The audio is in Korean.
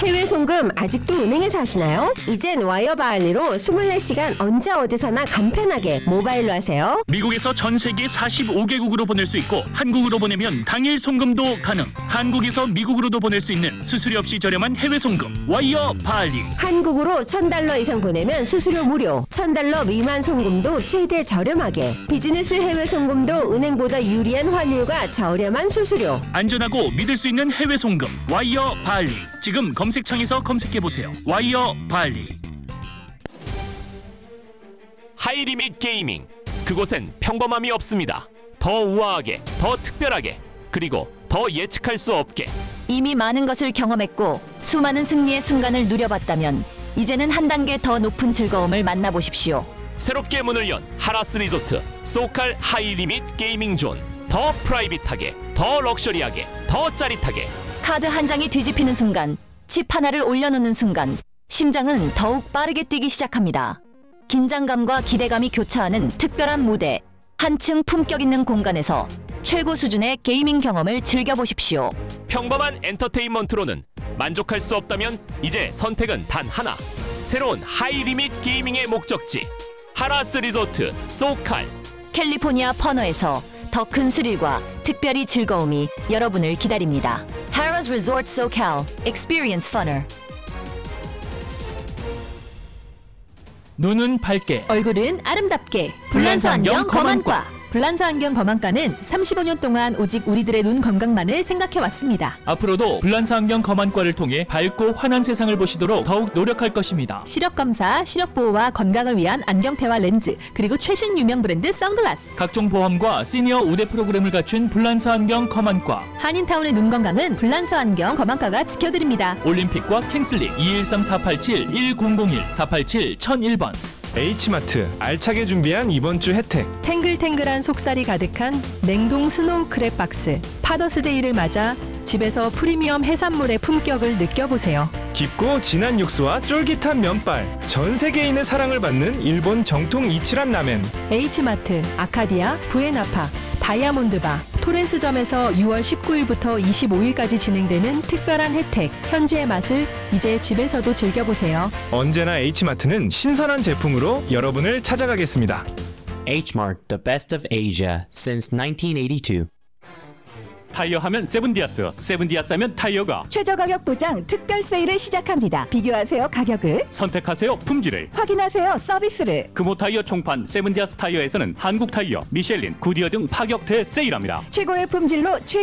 해외 송금 아직도 은행에서 하시나요? 이젠 와이어 바할리로 24시간 언제 어디서나 간편하게 모바일로 하세요. 미국에서 전 세계 45개국으로 보낼 수 있고 한국으로 보내면 당일 송금도 가능. 한국에서 미국으로도 보낼 수 있는 수수료 없이 저렴한 해외 송금 와이어 바할리. 한국으로 $1,000 이상 보내면 수수료 무료, $1,000 미만 송금도 최대 저렴하게, 비즈니스 해외 송금도 은행보다 유리한 환율과 저렴한 수수료. 안전하고 믿을 수 있는 해외 송금 와이어 바할리. 지금 검색창에서 검색해보세요. 와이어 바할리. 하이리밋 게이밍. 그곳엔 평범함이 없습니다. 더 우아하게, 더 특별하게, 그리고 더 예측할 수 없게. 이미 많은 것을 경험했고 수많은 승리의 순간을 누려봤다면 이제는 한 단계 더 높은 즐거움을 만나보십시오. 새롭게 문을 연 하라스 리조트 소칼 하이리밋 게이밍 존. 더 프라이빗하게, 더 럭셔리하게, 더 짜릿하게. 카드 한 장이 뒤집히는 순간, 칩 하나를 올려놓는 순간 심장은 더욱 빠르게 뛰기 시작합니다. 긴장감과 기대감이 교차하는 특별한 무대, 한층 품격 있는 공간에서 최고 수준의 게이밍 경험을 즐겨보십시오. 평범한 엔터테인먼트로는 만족할 수 없다면 이제 선택은 단 하나. 새로운 하이리밋 게이밍의 목적지 하라스 리조트 소칼. 캘리포니아 퍼너에서 더 큰 스릴과 특별히 즐거움이 여러분을 기다립니다. Harrah's Resort SoCal. Experience funner. 눈은 밝게, 얼굴은 아름답게. 불란서 안경 검안과. 불란서 안경 검안과는 35년 동안 오직 우리들의 눈 건강만을 생각해왔습니다. 앞으로도 불란서 안경 검안과를 통해 밝고 환한 세상을 보시도록 더욱 노력할 것입니다. 시력 검사, 시력 보호와 건강을 위한 안경테와 렌즈, 그리고 최신 유명 브랜드 선글라스. 각종 보험과 시니어 우대 프로그램을 갖춘 불란서 안경 검안과. 한인타운의 눈 건강은 불란서 안경 검안과가 지켜드립니다. 올림픽과 킹슬릭 213-487-1001, 487-1001번. H마트, 알차게 준비한 이번 주 혜택. 탱글탱글한 속살이 가득한 냉동 스노우 크랩 박스. 파더스데이를 맞아 집에서 프리미엄 해산물의 품격을 느껴보세요. 깊고 진한 육수와 쫄깃한 면발, 전 세계인의 사랑을 받는 일본 정통 이치란 라멘. H마트, 아카디아, 부에나파, 다이아몬드바, 토렌스점에서 6월 19일부터 25일까지 진행되는 특별한 혜택. 현지의 맛을 이제 집에서도 즐겨보세요. 언제나 H마트는 신선한 제품으로 여러분을 찾아가겠습니다. H-Mart, the best of Asia since 1982. 타이어 하면 세븐디아스, 세븐디아스 하면 타이어가 최저 가격 보장 특별 세일을 시작합니다. 비교하세요 가격을, 선택하세요 품질을, 확인하세요 서비스를. 금호 타이어 총판 세븐디아스 타이어에서는 한국 타이어, 미셸린, 구디어 등 파격 대세일합니다. 최고의 품질로